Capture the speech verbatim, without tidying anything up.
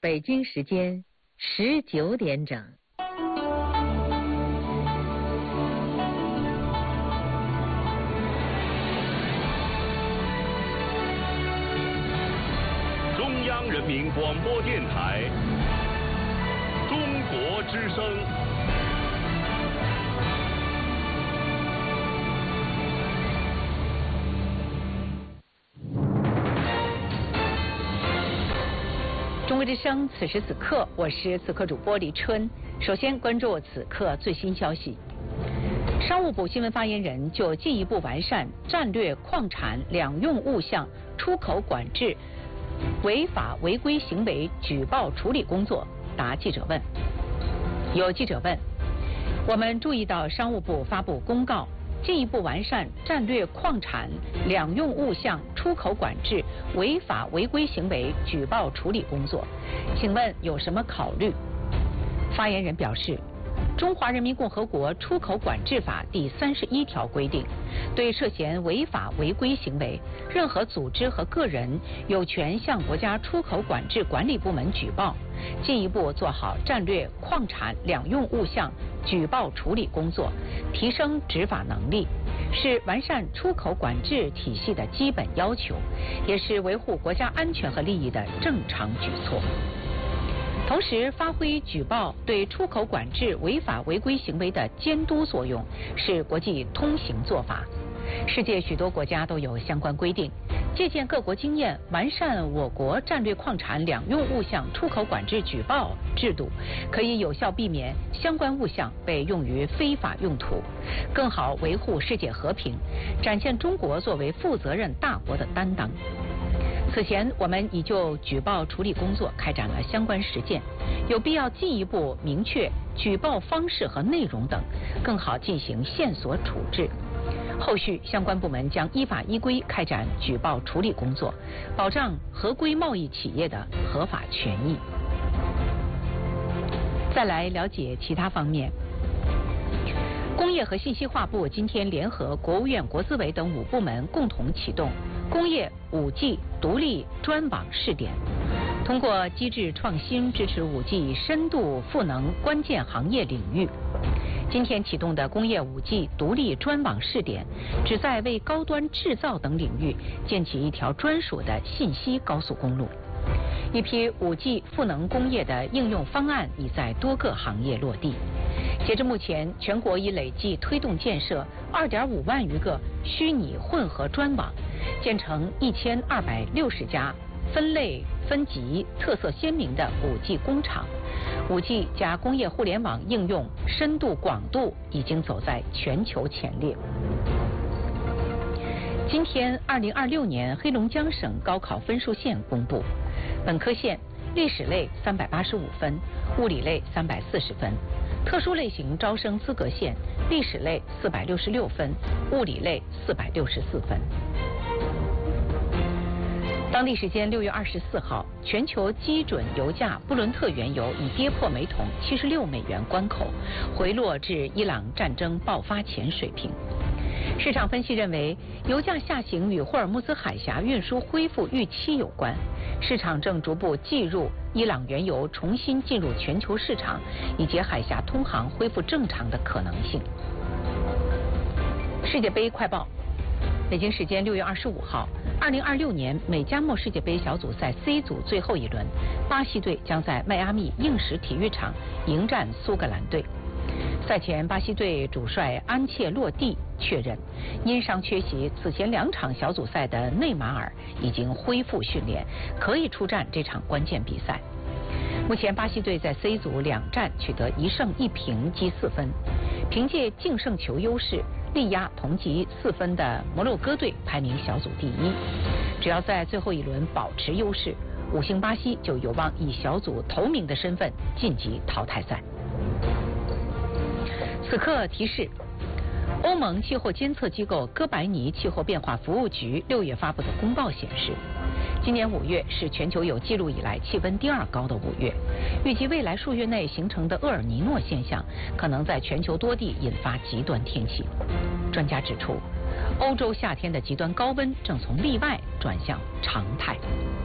北京时间十九点整。 中央人民广播电台中国之声。 中国之声，此时此刻，我是此刻主播李春。首先关注此刻最新消息。商务部新闻发言人就进一步完善战略矿产两用物项出口管制违法违规行为举报处理工作答记者问。有记者问，我们注意到商务部发布公告，进一步完善战略矿产两用物项出口管制违法违规行为举报处理工作，请问有什么考虑？发言人表示，中华人民共和国出口管制法第三十一条规定，对涉嫌违法违规行为，任何组织和个人有权向国家出口管制管理部门举报，进一步做好战略矿产两用物项举报处理工作，提升执法能力，是完善出口管制体系的基本要求，也是维护国家安全和利益的正常举措。同时，发挥举报对出口管制违法违规行为的监督作用，是国际通行做法。世界许多国家都有相关规定，借鉴各国经验，完善我国战略矿产两用物项出口管制举报制度，可以有效避免相关物项被用于非法用途，更好维护世界和平，展现中国作为负责任大国的担当。此前，我们已就举报处理工作开展了相关实践，有必要进一步明确举报方式和内容等，更好进行线索处置。后续相关部门将依法依规开展举报处理工作，保障合规贸易企业的合法权益。再来了解其他方面。工业和信息化部今天联合国务院国资委等五部门共同启动工业 五 G 独立专网试点，通过机制创新支持 五 G 深度赋能关键行业领域。今天启动的工业 五 G 独立专网试点，旨在为高端制造等领域建起一条专属的信息高速公路。一批 五 G 赋能工业的应用方案已在多个行业落地。截至目前，全国已累计推动建设 二点五万余个虚拟混合专网，建成一千二百六十家分类分级、特色鲜明的 五 G 工厂。五 G 加工业互联网应用深度广度已经走在全球前列。今天，二零二六年黑龙江省高考分数线公布，本科线历史类三百八十五分，物理类三百四十分；特殊类型招生资格线历史类四百六十六分，物理类四百六十四分。当地时间六月二十四号，全球基准油价布伦特原油已跌破每桶七十六美元关口，回落至伊朗战争爆发前水平。市场分析认为，油价下行与霍尔木兹海峡运输恢复预期有关，市场正逐步计入伊朗原油重新进入全球市场以及海峡通航恢复正常的可能性。世界杯快报，北京时间六月二十五号，二零二六年美加墨世界杯小组赛 C 组最后一轮，巴西队将在迈阿密硬石体育场迎战苏格兰队。赛前，巴西队主帅安切洛蒂确认，因伤缺席此前两场小组赛的内马尔已经恢复训练，可以出战这场关键比赛。目前，巴西队在 C 组两战取得一胜一平积四分，凭借净胜球优势力压同积四分的摩洛哥队，排名小组第一。只要在最后一轮保持优势，五星巴西就有望以小组头名的身份晋级淘汰赛。此刻提示，欧盟气候监测机构哥白尼气候变化服务局六月发布的公报显示，今年五月是全球有记录以来气温第二高的五月，预计未来数月内形成的厄尔尼诺现象可能在全球多地引发极端天气。专家指出，欧洲夏天的极端高温正从例外转向常态。